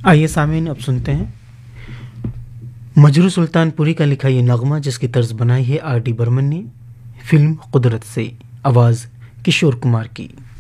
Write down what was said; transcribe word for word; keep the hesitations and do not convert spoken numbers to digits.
आइए सामीन, अब सुनते हैं मजरू सुल्तानपुरी का लिखा ये नगमा, जिसकी तर्ज बनाई है आर डी बर्मन ने। फिल्म कुदरत से, आवाज़ किशोर कुमार की।